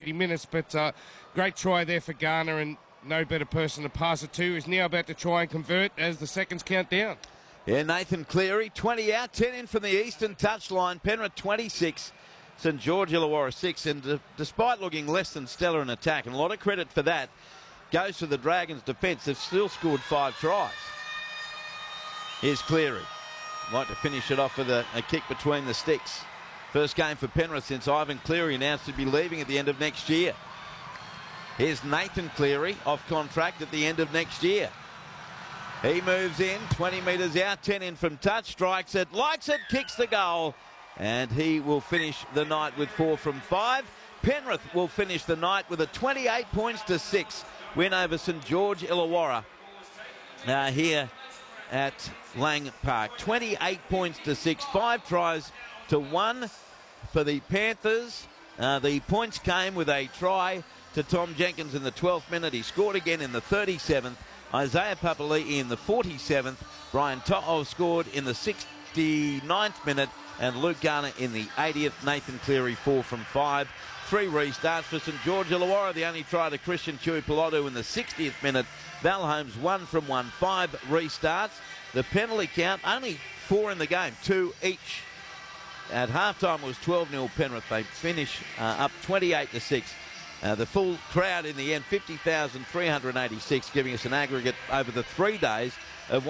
50 minutes. But great try there for Garner, and no better person to pass it to. He's now about to try and convert as the seconds count down. Yeah, Nathan Cleary, 20 out, 10 in from the eastern touchline. Penrith 26, St George Illawarra 6. And despite looking less than stellar in attack, and a lot of credit for that goes to the Dragons' defence, they've still scored 5 tries. Here's Cleary. Like to finish it off with a kick between the sticks. First game for Penrith since Ivan Cleary announced to be leaving at the end of next year. Here's Nathan Cleary, off contract at the end of next year. He moves in, 20 metres out, 10 in from touch, strikes it, likes it, kicks the goal, and he will finish the night with 4 from 5. Penrith will finish the night with a 28 points to 6 win over St George Illawarra here at Lang Park. 28 points to 6, 5 tries to 1 for the Panthers. The points came with a try to Tom Jenkins in the 12th minute. He scored again in the 37th. Isaiah Papali'i in the 47th. Brian To'o scored in the 69th minute. And Luke Garner in the 80th. Nathan Cleary 4 from 5. 3 restarts for St George Illawarra. The only try to Christian Tuipulotu in the 60th minute. Val Holmes 1 from 1. 5 restarts. The penalty count, only 4 in the game, 2 each. At halftime was 12-0 Penrith. They finish up 28 to 6. The full crowd in the end, 50,386, giving us an aggregate over the 3 days of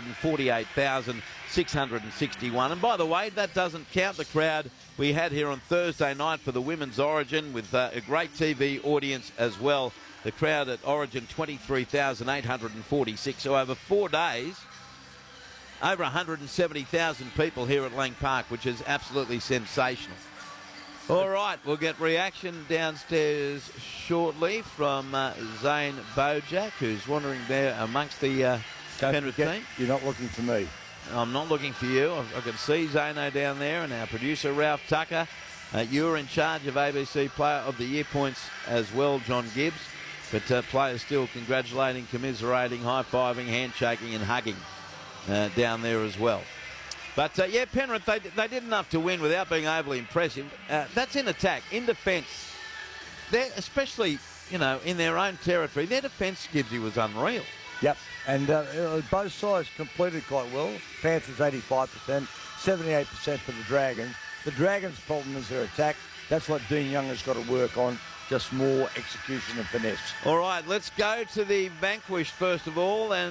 148,661. And by the way, that doesn't count the crowd we had here on Thursday night for the Women's Origin with a great TV audience as well. The crowd at Origin, 23,846. So over 4 days, over 170,000 people here at Lang Park, which is absolutely sensational. All right, we'll get reaction downstairs shortly from Zane Bojack, who's wandering there amongst the Penrith team. You're not looking for me. I'm not looking for you. I can see Zano down there, and our producer, Ralph Tucker. You're in charge of ABC Player of the Year points as well, John Gibbs. But players still congratulating, commiserating, high-fiving, handshaking and hugging down there as well. But, yeah, Penrith, they did enough to win without being overly impressive. That's in attack. In defence, especially, you know, in their own territory, their defence, Gibbsy, was unreal. Yep, and both sides completed quite well. Panthers 85%, 78% for the Dragons. The Dragons' problem is their attack. That's what Dean Young has got to work on, just more execution and finesse. All right, let's go to the vanquished first of all. And